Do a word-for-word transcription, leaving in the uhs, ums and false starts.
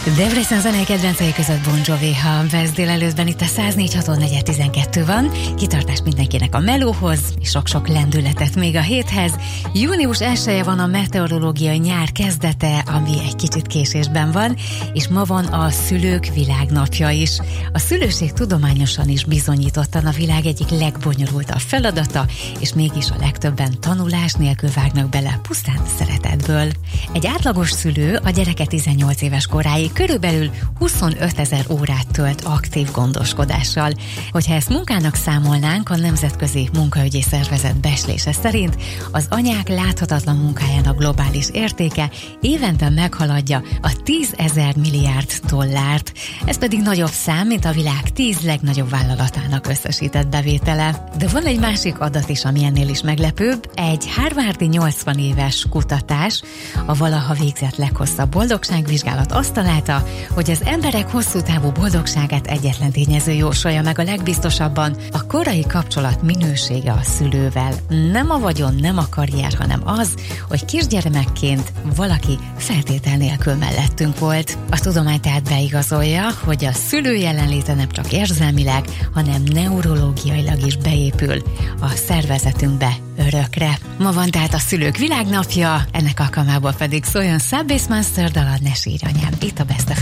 Debrecen zenei kedvencei között Bon Jovi, ha vesz délelőttben itt a száz négy hat negyven tizenkettő van. Kitartás mindenkinek a melóhoz, és sok-sok lendületet még a héthez. Június elseje van a meteorológiai nyár kezdete, ami egy kicsit késésben van, és ma van a szülők világnapja is. A szülőség tudományosan is bizonyítottan a világ egyik legbonyolultabb feladata, és mégis a legtöbben tanulás nélkül vágnak bele pusztán szeretetből. Egy átlagos szülő a gyereke tizennyolc éves koráig körülbelül huszonötezer órát tölt aktív gondoskodással. Hogyha ezt munkának számolnánk, a Nemzetközi Munkaügyi Szervezet becslése szerint az anyák láthatatlan munkájának globális értéke évente meghaladja a tízezer milliárd dollárt. Ez pedig nagyobb szám, mint a világ tíz legnagyobb vállalatának összesített bevétele. De van egy másik adat is, ami ennél is meglepőbb. Egy harvardi nyolcvan éves kutatás, a valaha végzett leghosszabb boldogságvizsgálat azt találta, hogy az emberek hosszú távú boldogságát egyetlen tényező jósolja meg a legbiztosabban: a korai kapcsolat minősége a szülővel. Nem a vagyon, nem a karrier, hanem az, hogy kisgyermekként valaki feltétel nélkül mellettünk volt. A tudomány tehát beigazolja, hogy a szülő jelenléte nem csak érzelmileg, hanem neurológiailag is beépül a szervezetünkbe örökre. Ma van tehát a szülők világnapja, ennek alkalmából pedig szóljon Subbass Monster dala Ne sírj anyám, itt a Best ef em